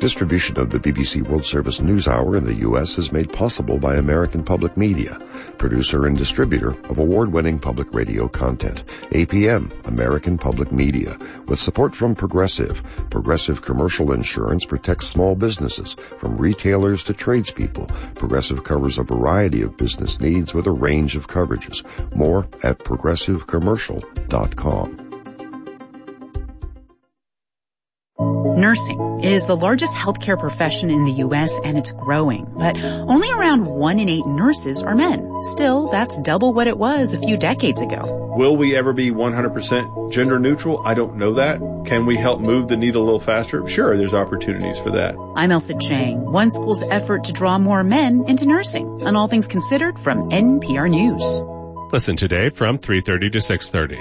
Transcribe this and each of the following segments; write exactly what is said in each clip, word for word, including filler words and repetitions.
Distribution of the B B C World Service News Hour in the U S is made possible by American Public Media, producer and distributor of award-winning public radio content. A P M, American Public Media, with support from Progressive. Progressive Commercial Insurance protects small businesses, from retailers to tradespeople. Progressive covers a variety of business needs with a range of coverages. More at progressive commercial dot com. Nursing is the largest healthcare profession in the U S and it's growing, but only around one in eight nurses are men. Still, that's double what it was a few decades ago. Will we ever be one hundred percent gender neutral? I don't know that. Can we help move the needle a little faster? Sure, there's opportunities for that. I'm Elsa Chang, one school's effort to draw more men into nursing. On All Things Considered from N P R News. Listen today from three thirty to six thirty.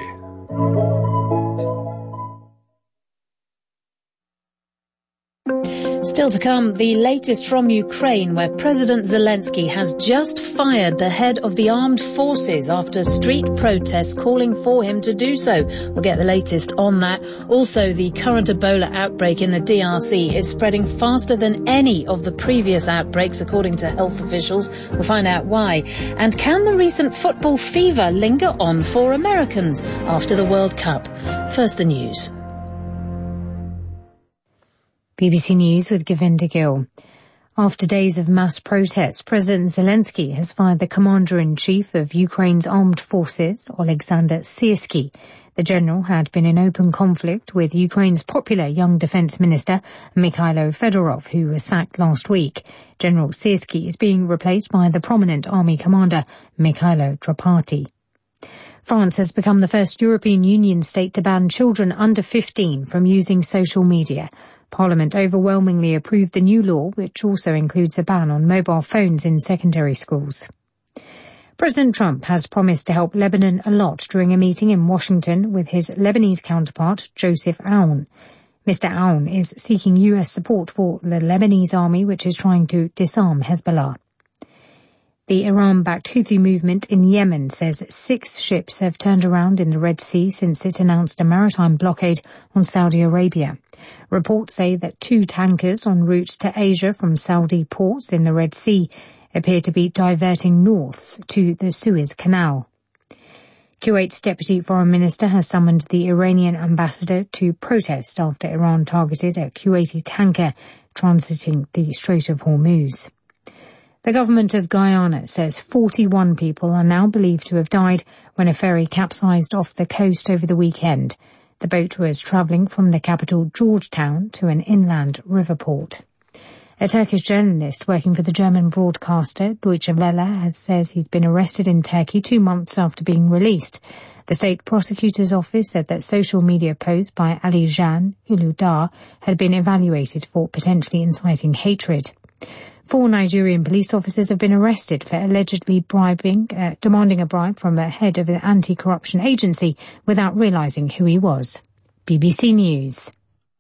Still to come, the latest from Ukraine, where President Zelensky has just fired the head of the armed forces after street protests calling for him to do so. We'll get the latest on that. Also, the current Ebola outbreak in the D R C is spreading faster than any of the previous outbreaks, according to health officials. We'll find out why. And can the recent football fever linger on for Americans after the World Cup? First, the news. B B C News with Govinda Gill. After days of mass protests, President Zelensky has fired the commander-in-chief of Ukraine's armed forces, Oleksandr Syrsky. The general had been in open conflict with Ukraine's popular young defense minister, Mikhailo Fedorov, who was sacked last week. General Syrsky is being replaced by the prominent army commander, Mikhailo Drapati. France has become the first European Union state to ban children under fifteen from using social media. Parliament overwhelmingly approved the new law, which also includes a ban on mobile phones in secondary schools. President Trump has promised to help Lebanon a lot during a meeting in Washington with his Lebanese counterpart, Joseph Aoun. Mister Aoun is seeking U S support for the Lebanese army, which is trying to disarm Hezbollah. The Iran-backed Houthi movement in Yemen says six ships have turned around in the Red Sea since it announced a maritime blockade on Saudi Arabia. Reports say that two tankers en route to Asia from Saudi ports in the Red Sea appear to be diverting north to the Suez Canal. Kuwait's deputy foreign minister has summoned the Iranian ambassador to protest after Iran targeted a Kuwaiti tanker transiting the Strait of Hormuz. The government of Guyana says forty-one people are now believed to have died when a ferry capsized off the coast over the weekend. The boat was travelling from the capital Georgetown to an inland river port. A Turkish journalist working for the German broadcaster Deutsche Welle has says he's been arrested in Turkey two months after being released. The state prosecutor's office said that social media posts by Ali Can Uludağ had been evaluated for potentially inciting hatred. Four Nigerian police officers have been arrested for allegedly bribing, uh, demanding a bribe from the head of the anti-corruption agency without realising who he was. B B C News.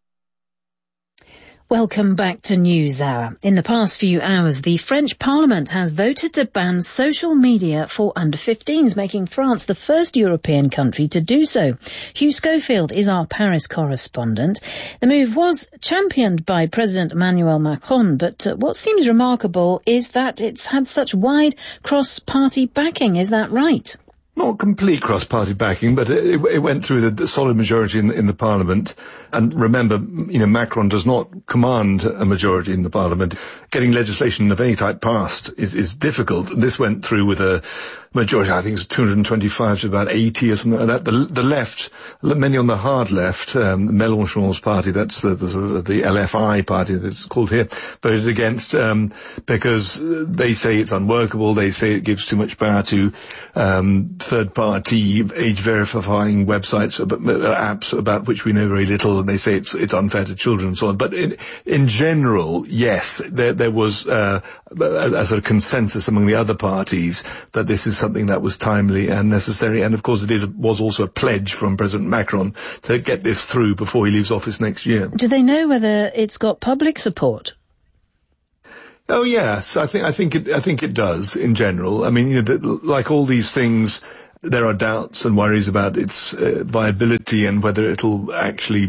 Welcome back to NewsHour. In the past few hours, the French Parliament has voted to ban social media for under fifteens, making France the first European country to do so. Hugh Schofield is our Paris correspondent. The move was championed by President Emmanuel Macron, but uh, what seems remarkable is that it's had such wide cross-party backing. Is that right? Not complete cross-party backing, but it, it went through the, the solid majority in, in the Parliament. And remember, you know, Macron does not command a majority in the Parliament. Getting legislation of any type passed is, is difficult. This went through with a majority, I think it's two hundred twenty-five to about eighty or something like that. The, the left, many on the hard left, um, Mélenchon's party, that's the, the sort of the L F I party that's called here, voted against, um, because they say it's unworkable. They say it gives too much power to, um, third-party age-verifying websites, about, apps about which we know very little, and they say it's it's unfair to children and so on. But in, in general, yes, there there was uh, a, a sort of consensus among the other parties that this is something that was timely and necessary, and of course it is was also a pledge from President Macron to get this through before he leaves office next year. Do they know whether it's got public support? Oh yes, I think I think it I think it does in general. I mean, you know, the, like all these things, there are doubts and worries about its uh, viability and whether it'll actually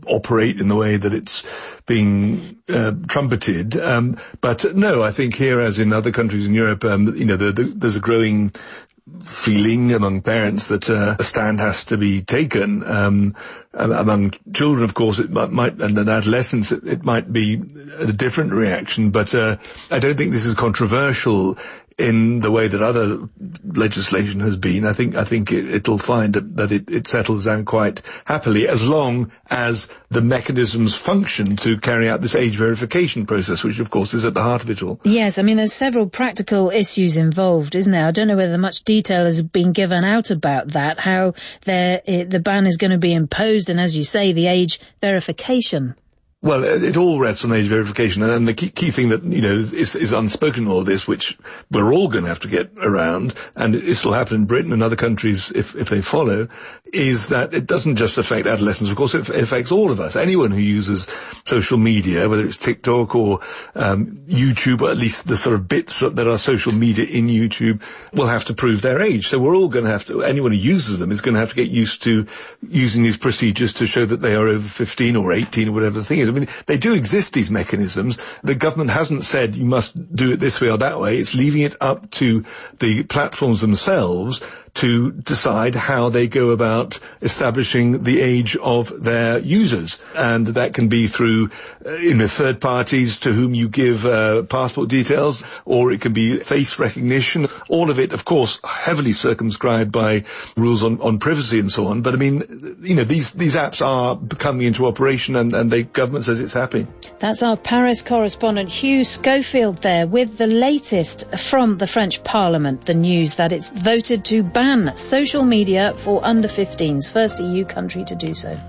operate in the way that it's being uh, trumpeted. Um, but no, I think here, as in other countries in Europe, um, you know, the, the, there's a growing feeling among parents that uh, a stand has to be taken. Um, among children, of course, it might, might and then adolescents, it, it might be a different reaction. But uh, I don't think this is controversial in the way that other legislation has been. I think I think it, it'll find that, that it, it settles down quite happily, as long as the mechanisms function to carry out this age verification process, which of course is at the heart of it all. Yes, I mean there's several practical issues involved, isn't there? I don't know whether much detail has been given out about that, how there, it, the ban is going to be imposed, and as you say, the age verification. Well, it all rests on age verification, and the key, key thing that, you know, is, is unspoken in all this, which we're all going to have to get around, and this will happen in Britain and other countries if, if they follow, is that it doesn't just affect adolescents. Of course, it affects all of us. Anyone who uses social media, whether it's TikTok or um, YouTube, or at least the sort of bits that are social media in YouTube, will have to prove their age. So we're all going to have to, anyone who uses them is going to have to get used to using these procedures to show that they are over fifteen or eighteen or whatever the thing is. I mean, they do exist, these mechanisms. The government hasn't said you must do it this way or that way. It's leaving it up to the platforms themselves to decide how they go about establishing the age of their users. And that can be through, uh, you know, third parties to whom you give uh, passport details, or it can be face recognition. All of it, of course, heavily circumscribed by rules on, on privacy and so on. But I mean, you know, these, these apps are coming into operation, and, and the government says it's happy. That's our Paris correspondent Hugh Schofield there with the latest from the French Parliament, the news that it's voted to ban social media for under fifteens, first E U country to do so.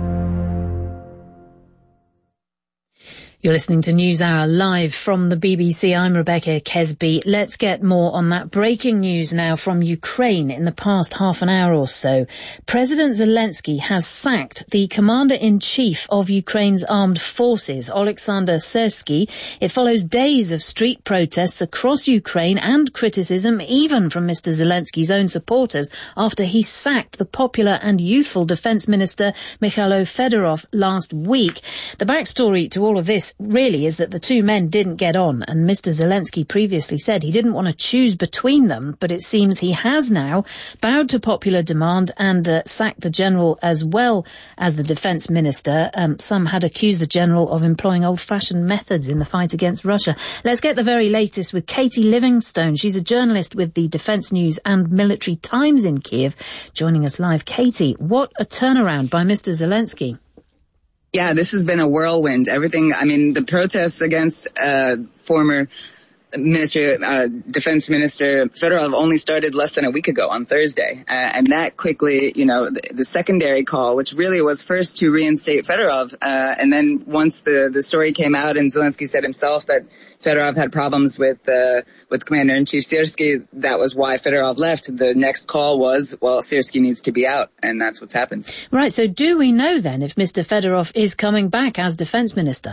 You're listening to NewsHour live from the B B C. I'm Rebecca Kesby. Let's get more on that breaking news now from Ukraine in the past half an hour or so. President Zelensky has sacked the Commander-in-Chief of Ukraine's armed forces, Oleksandr Syrsky. It follows days of street protests across Ukraine and criticism even from Mister Zelensky's own supporters after he sacked the popular and youthful Defence Minister Mikhailo Fedorov last week. The backstory to all of this really is that the two men didn't get on, and Mister Zelensky previously said he didn't want to choose between them, but it seems he has now bowed to popular demand and uh, sacked the general as well as the defence minister. Um, some had accused the general of employing old-fashioned methods in the fight against Russia. Let's get the very latest with Katie Livingstone. She's a journalist with the Defence News and Military Times in Kiev, joining us live. Katie, what a turnaround by Mister Zelensky. Yeah, this has been a whirlwind. Everything, I mean, the protests against uh former Minister, uh, Defense Minister Fedorov only started less than a week ago on Thursday. Uh, and that quickly, you know, the, the secondary call, which really was first to reinstate Fedorov, uh, and then once the, the story came out and Zelensky said himself that Fedorov had problems with, uh, with Commander-in-Chief Syrsky, that was why Fedorov left. The next call was, well, Syrsky needs to be out, and that's what's happened. Right, so do we know then if Mister Fedorov is coming back as Defense Minister?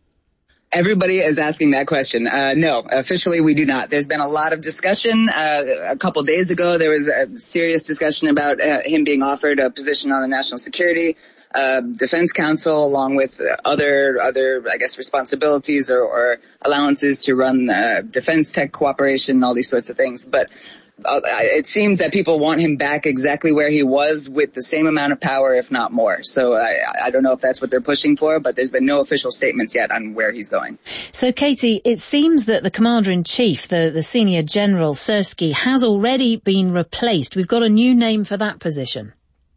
Everybody is asking that question. Uh, no, officially we do not. There's been a lot of discussion. Uh, a couple days ago, there was a serious discussion about uh, him being offered a position on the National Security uh, Defense Council, along with other, other, I guess, responsibilities or, or allowances to run uh, defense tech cooperation and all these sorts of things. But Uh, it seems that people want him back exactly where he was, with the same amount of power, if not more. So I, I don't know if that's what they're pushing for, but there's been no official statements yet on where he's going. So, Katie, it seems that the Commander-in-Chief, the, the Senior General Syrsky, has already been replaced. We've got a new name for that position.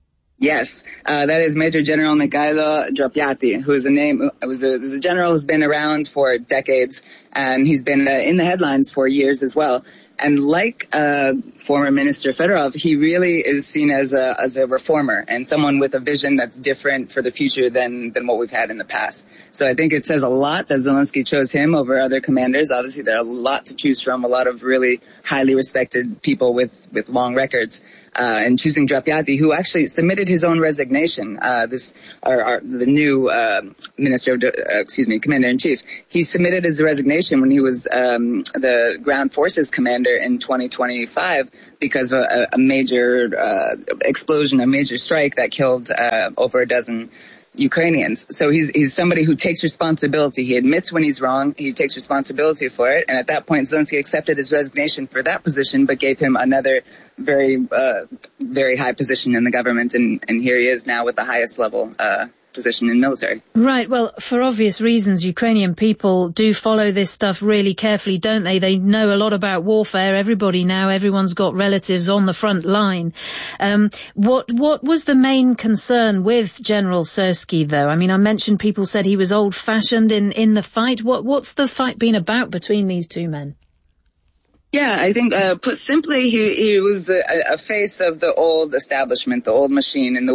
Yes, uh, that is Major General Mikhailo Dropyati, who is a name, was a, is a general who's been around for decades, and he's been uh, in the headlines for years as well. And like uh former Minister Fedorov, he really is seen as a as a reformer and someone with a vision that's different for the future than than what we've had in the past. So I think it says a lot that Zelensky chose him over other commanders. Obviously, there are a lot to choose from, a lot of really highly respected people with with long records. Uh, and choosing Dropyati, who actually submitted his own resignation, uh, this, our, our, the new, uh, minister of, uh, excuse me, commander-in-chief. He submitted his resignation when he was, um, the ground forces commander in twenty twenty-five because of a, a major, uh, explosion, a major strike that killed, uh, over a dozen Ukrainians. So he's he's somebody who takes responsibility. He admits when he's wrong. He takes responsibility for it. And at that point, Zelensky accepted his resignation for that position, but gave him another very uh very high position in the government. And and here he is now with the highest level uh position in military. Right. Well, for obvious reasons, Ukrainian people do follow this stuff really carefully, don't they? They know a lot about warfare. Everybody now, everyone's got relatives on the front line. Um, what what was the main concern with General Syrskyi, though? I mean, I mentioned people said he was old-fashioned in, in the fight. What what's the fight been about between these two men? Yeah, I think, uh, put simply, he, he was a, a face of the old establishment, the old machine, and the